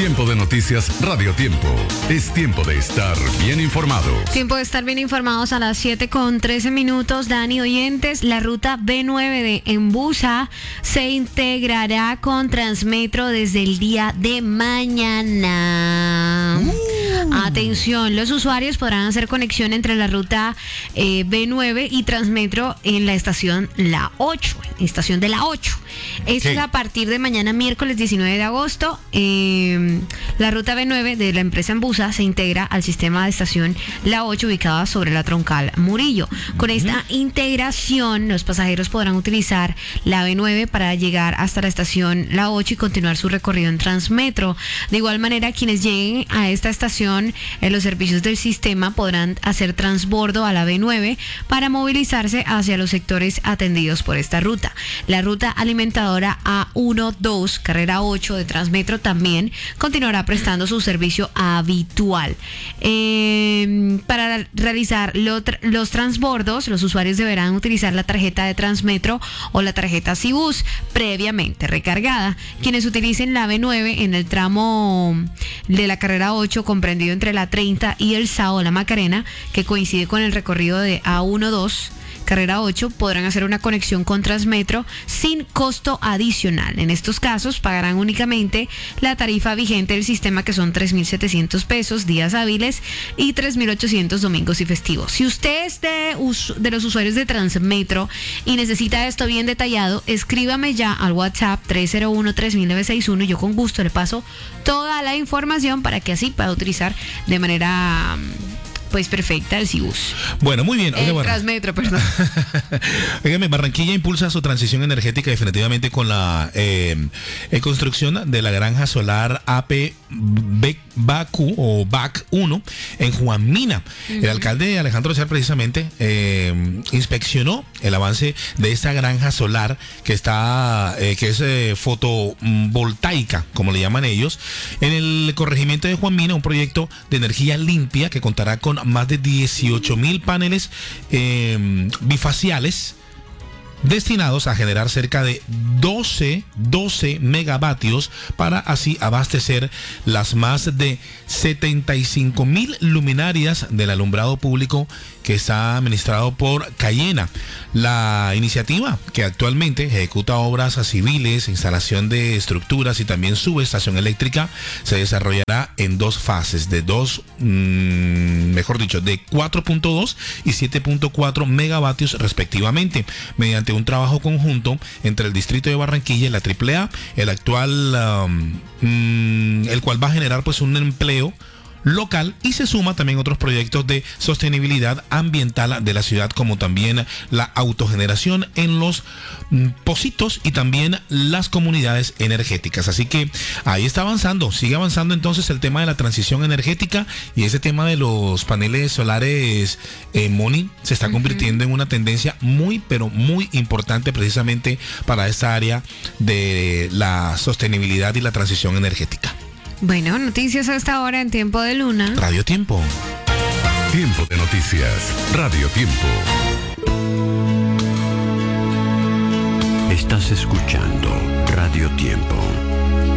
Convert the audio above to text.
Tiempo de noticias Radio Tiempo. Es tiempo de estar bien informados. Tiempo de estar bien informados a las 7:13. Dani, oyentes, la ruta B9 de Embusa se integrará con Transmetro desde el día de mañana. Atención, los usuarios podrán hacer conexión entre la ruta B9 y Transmetro en la estación La 8, estación de La 8. Esto es a partir de mañana, miércoles 19 de agosto. La ruta B9 de la empresa Embusa se integra al sistema de estación La 8 ubicada sobre la troncal Murillo. Con esta integración, los pasajeros podrán utilizar la B9 para llegar hasta la estación La 8 y continuar su recorrido en Transmetro. De igual manera, quienes lleguen a esta estación en los servicios del sistema podrán hacer transbordo a la B9 para movilizarse hacia los sectores atendidos por esta ruta. La ruta alimentadora A12, carrera 8 de Transmetro también continuará prestando su servicio habitual. Para realizar los transbordos, los usuarios deberán utilizar la tarjeta de Transmetro o la tarjeta Cibus previamente recargada. Quienes utilicen la B9 en el tramo de la carrera 8 comprendido entre la 30 y el Sao La Macarena, que coincide con el recorrido de A12, carrera 8, podrán hacer una conexión con Transmetro sin costo adicional. En estos casos pagarán únicamente la tarifa vigente del sistema, que son 3.700 pesos días hábiles y 3.800 domingos y festivos. Si usted es de los usuarios de Transmetro y necesita esto bien detallado, escríbame ya al WhatsApp 301-3961 y yo con gusto le paso toda la información para que así pueda utilizar de manera perfecta el Cibus. Bueno, muy bien. Transmetro, perdón. Óigame, Barranquilla impulsa su transición energética definitivamente con la construcción de la granja solar AP Baku o BAC 1 en Juan Mina. El alcalde Alejandro Ociar precisamente inspeccionó el avance de esta granja solar que está que es fotovoltaica, como le llaman ellos, en el corregimiento de Juan Mina, un proyecto de energía limpia que contará con más de 18,000 paneles bifaciales destinados a generar cerca de 12 megavatios para así abastecer las más de 75,000 luminarias del alumbrado público que está administrado por Cayena. La iniciativa, que actualmente ejecuta obras civiles, instalación de estructuras y también subestación eléctrica, se desarrollará en dos fases de 4.2 y 7.4 megavatios respectivamente, mediante un trabajo conjunto entre el distrito de Barranquilla y la AAA, el cual va a generar un empleo local, y se suma también otros proyectos de sostenibilidad ambiental de la ciudad, como también la autogeneración en los pocitos y también las comunidades energéticas. Así que ahí está avanzando, sigue avanzando entonces el tema de la transición energética, y ese tema de los paneles solares, Moni, se está convirtiendo en una tendencia muy, pero muy importante precisamente para esta área de la sostenibilidad y la transición energética. Bueno, noticias a esta hora en Tiempo de Luna. Radio Tiempo. Tiempo de noticias Radio Tiempo. Estás escuchando Radio Tiempo.